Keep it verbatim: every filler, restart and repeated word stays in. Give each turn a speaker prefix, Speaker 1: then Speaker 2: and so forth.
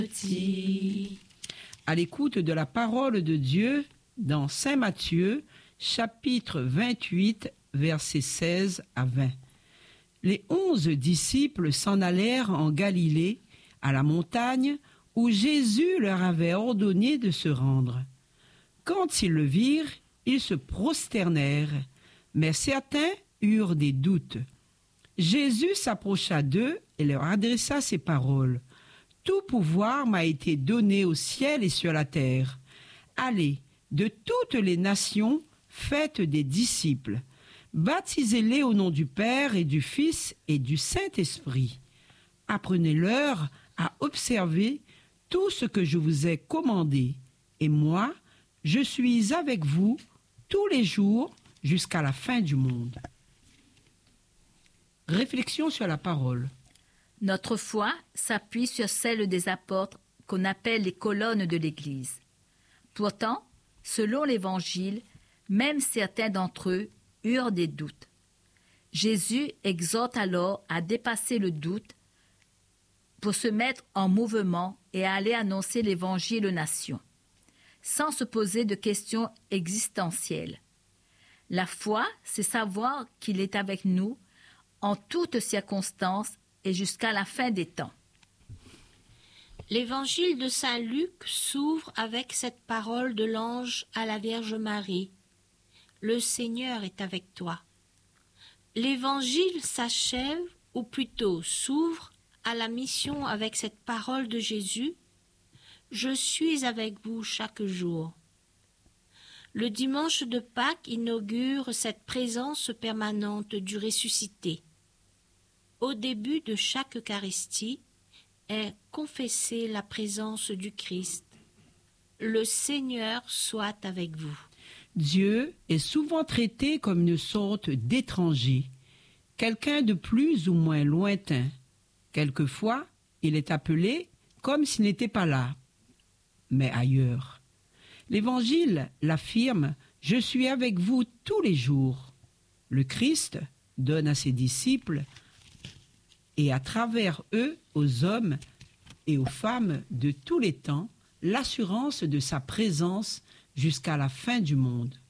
Speaker 1: À l'écoute de la parole de Dieu dans Saint Matthieu, chapitre vingt-huit, versets seize à vingt. Les onze disciples s'en allèrent en Galilée, à la montagne, où Jésus leur avait ordonné de se rendre. Quand ils le virent, ils se prosternèrent, mais certains eurent des doutes. Jésus s'approcha d'eux et leur adressa ces paroles. « Tout pouvoir m'a été donné au ciel et sur la terre. Allez, de toutes les nations, faites des disciples. Baptisez-les au nom du Père et du Fils et du Saint-Esprit. Apprenez-leur à observer tout ce que je vous ai commandé. Et moi, je suis avec vous tous les jours jusqu'à la fin du monde. » Réflexion sur la parole.
Speaker 2: Notre foi s'appuie sur celle des apôtres qu'on appelle les colonnes de l'Église. Pourtant, selon l'Évangile, même certains d'entre eux eurent des doutes. Jésus exhorte alors à dépasser le doute pour se mettre en mouvement et à aller annoncer l'Évangile aux nations, sans se poser de questions existentielles. La foi, c'est savoir qu'il est avec nous en toutes circonstances et jusqu'à la fin des temps.
Speaker 3: L'évangile de saint Luc s'ouvre avec cette parole de l'ange à la Vierge Marie. « Le Seigneur est avec toi ». L'évangile s'achève, ou plutôt s'ouvre, à la mission avec cette parole de Jésus. « Je suis avec vous chaque jour ». Le dimanche de Pâques inaugure cette présence permanente du ressuscité. Au début de chaque Eucharistie est confessée la présence du Christ. Le Seigneur soit avec vous.
Speaker 1: Dieu est souvent traité comme une sorte d'étranger, quelqu'un de plus ou moins lointain. Quelquefois, il est appelé comme s'il n'était pas là, mais ailleurs. L'Évangile l'affirme, « Je suis avec vous tous les jours ». Le Christ donne à ses disciples et à travers eux aux hommes et aux femmes de tous les temps l'assurance de sa présence jusqu'à la fin du monde.